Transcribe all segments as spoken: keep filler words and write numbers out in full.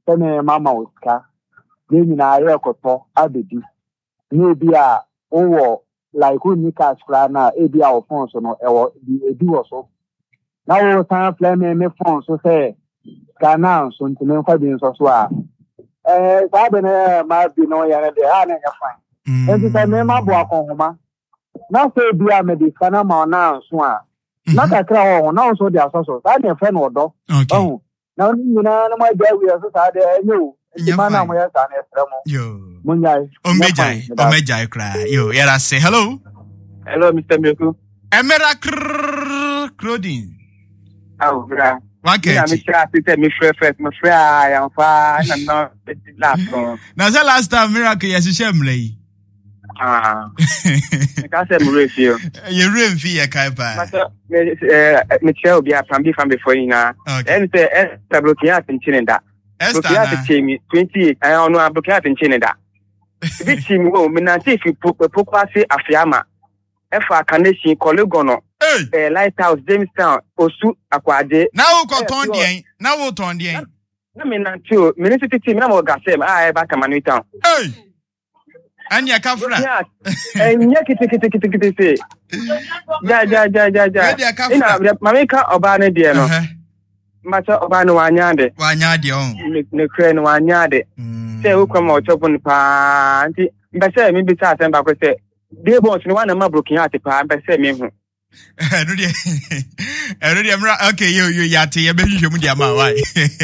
Sene mama uska. Deni na aye koto abedi. Ni bia owo like who nika skra na e bia o phone so no e wo di edi wo so. Na wo san play me me phone so say kana so ntime mfa bi nso so a. Eh sa be na ma bi no ya de ha na ya fine. Enti say me ma bo akonhoma. Na say bia me di kana ma na so a. Na kakra ho na so di asoso. Sa na fe no odo. Oh. Na ni na na ma ja wi so sa de enyo. Mana mo ya sa na esremo. Yo. Munjai. Omejai, omejai cry. Yo, yara say hello. Hello, Mister Meku. Emera Claudine. Oh, bra. Okay. I'm sure I me free first, me free I am fine and not last one. Now the last time miracle yes shemley. Ah. I can't say me you. You real fear kai pa. Me eh me tell be a plan be from before you na. And say eh blocking out in Chinenda. Blocking out the twenty I don't know blocking out in Chinenda. This team go me na say if you pokwa say afiama. Efa kanesi kolegono. Eh Lighthouse Jamestown Osu Akwade. Now ko ton dien. Now wo ton dien. Na me na tio, me ni titi me na mo gasem ah e ba Kamanu town. Hey. Anya kafra. Eh nya kiti kiti kiti kiti say. Ja ja ja ja ja. Ina mameka oba ne de no. Macha oba no wanyade. Wanyade on. Ne kre no wanyade. Say wo kwama o chopun pa anti mbese me bi sa asemba ko say dey boss ni wana ma broken heart pa mbese me hu. No dey. No dey okay you you yate ye be hwehwe mu dia ma why.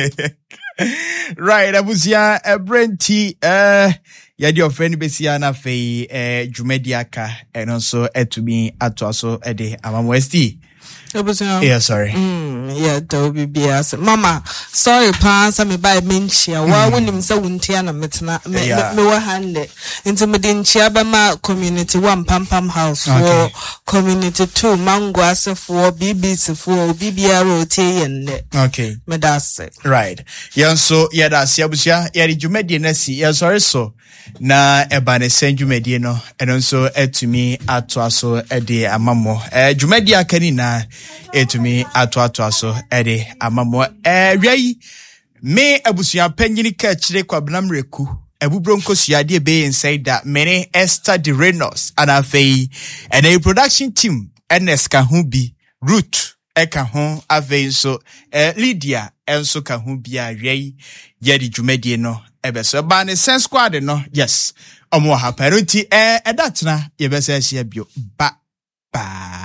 Right, abusia ebrenti eh ya di ofreni besia na fei eh dwumadiaka eno so etumi atoaso ede amamo S T. Yeah, sorry. Mm, yeah, do be bias. Mama, sorry, pa, some by menchia. Why wouldn't him so untiana metna me me hand it into Medin Chiabama community one pam pam house for community two manguasa for B B C for B B R O T and okay. Me that's it. Right. Yeah, so yeah, that's Yabusia, yeah, the Jumedi Nessie, yeah, sorry, so na ebane senjumedi no, and also etumi atoaso ede amamo. Eh, Jumedia Kenina. Etumi ato ato aso ede amamo eh wei me abusuya panyini ka chire kwabnamreku ebubro nkosua de be inside that many Esther de Renos and afei and a production team Ns ka ho bi Root eka ho afei so eh Lydia enso ka ho bi a wei ye di dwumadi no ebeso ba ne sense squad no yes omo ha parenti eh edatena ye be se ahia bio ba ba